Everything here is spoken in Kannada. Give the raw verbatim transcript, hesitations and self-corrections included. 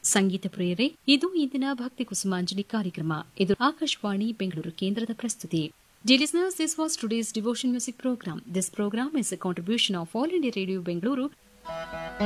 ಸಂಗೀತ ಪ್ರಿಯರೇ, ಇದು ಇಂದಿನ ಭಕ್ತಿ ಕುಸುಮಾಂಜಲಿ ಕಾರ್ಯಕ್ರಮ. ಇದು ಆಕಾಶವಾಣಿ ಬೆಂಗಳೂರು ಕೇಂದ್ರದ ಪ್ರಸ್ತುತಿ. Dear listeners, this was today's devotion music program. This program is a contribution of All India Radio Bengaluru.